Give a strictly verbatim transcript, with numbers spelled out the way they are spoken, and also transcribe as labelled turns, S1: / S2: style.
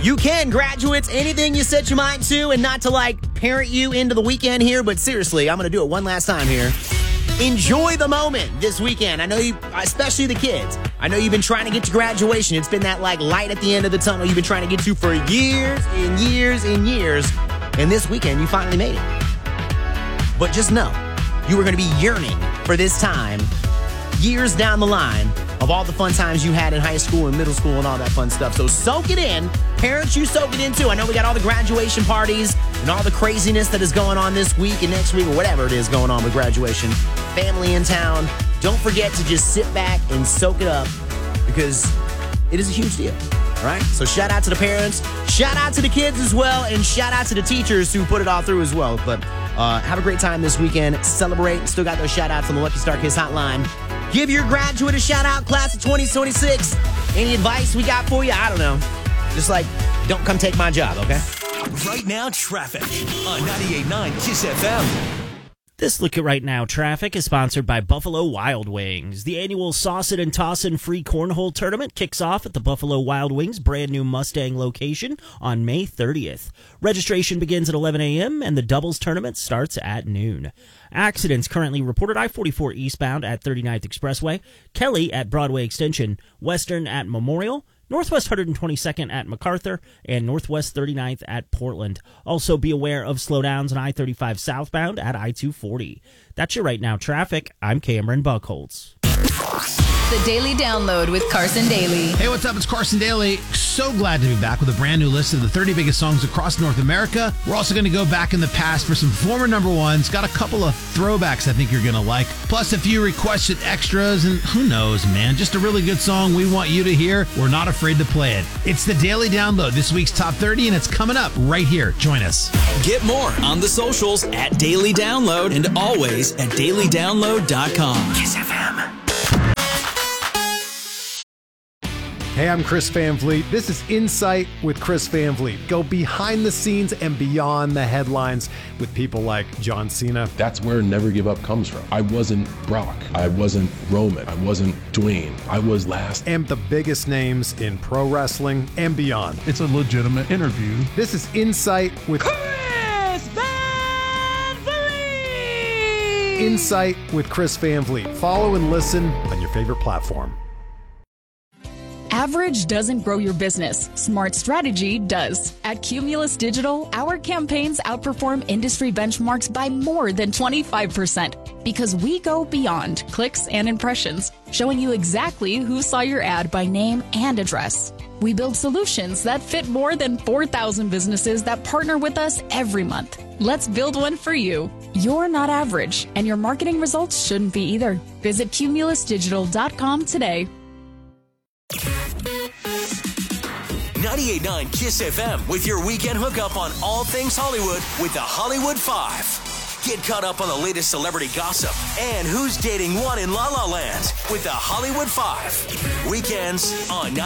S1: You can, graduates, anything you set your mind to, and not to, like, parent you into the weekend here, but seriously, I'm going to do it one last time here. Enjoy the moment this weekend. I know you, especially the kids, I know you've been trying to get to graduation. It's been that, like, light at the end of the tunnel you've been trying to get to for years and years and years, and this weekend you finally made it. But just know, you are going to be yearning for this time years down the line of all the fun times you had in high school and middle school and all that fun stuff. So soak it in. Parents, you soak it in too. I know we got all the graduation parties and all the craziness that is going on this week and next week or whatever it is going on with graduation. Family in town. Don't forget to just sit back and soak it up because it is a huge deal. All right? So shout out to the parents. Shout out to the kids as well. And shout out to the teachers who put it all through as well. But uh, have a great time this weekend. Celebrate. Still got those shout outs on the Lucky Star Kids hotline. Give your graduate a shout out, class of twenty twenty-six. Any advice we got for you? I don't know. Just like, don't come take my job, okay?
S2: Right now, traffic on ninety-eight point nine Kiss F M.
S3: This Look at Right Now traffic is sponsored by Buffalo Wild Wings. The annual Sauce It and Tossin' free cornhole tournament kicks off at the Buffalo Wild Wings brand new Mustang location on May thirtieth. Registration begins at eleven a.m. and the doubles tournament starts at noon. Accidents currently reported: I forty-four eastbound at thirty-ninth Expressway, Kelly at Broadway Extension, Western at Memorial, Northwest one hundred twenty-second at MacArthur, and Northwest thirty-ninth at Portland. Also be aware of slowdowns on I thirty-five southbound at I two forty. That's your Right Now traffic. I'm Cameron Buckholz.
S4: The Daily Download with Carson Daly.
S5: Hey, what's up? It's Carson Daly. So glad to be back with a brand new list of the thirty biggest songs across North America. We're also going to go back in the past for some former number ones. Got a couple of throwbacks I think you're going to like. Plus a few requested extras, and who knows, man. Just a really good song we want you to hear. We're not afraid to play it. It's the Daily Download, this week's Top thirty, and it's coming up right here. Join us.
S2: Get more on the socials at Daily Download and always at daily download dot com. Kiss F M.
S6: Hey, I'm Chris Van Vliet. This is Insight with Chris Van Vliet. Go behind the scenes and beyond the headlines with people like John Cena.
S7: That's where Never Give Up comes from. I wasn't Brock. I wasn't Roman. I wasn't Dwayne. I was last.
S6: And the biggest names in pro wrestling and beyond.
S8: It's a legitimate interview.
S6: This is Insight with
S9: Chris Van Vliet.
S6: Insight with Chris Van Vliet. Follow and listen on your favorite platform.
S10: Average doesn't grow your business. Smart strategy does. At Cumulus Digital, our campaigns outperform industry benchmarks by more than twenty-five percent because we go beyond clicks and impressions, showing you exactly who saw your ad by name and address. We build solutions that fit more than four thousand businesses that partner with us every month. Let's build one for you. You're not average, and your marketing results shouldn't be either. Visit cumulus digital dot com today.
S2: ninety-eight point nine Kiss F M with your weekend hookup on all things Hollywood with the Hollywood Five. Get caught up on the latest celebrity gossip and who's dating one in La La Land with the Hollywood Five. Weekends on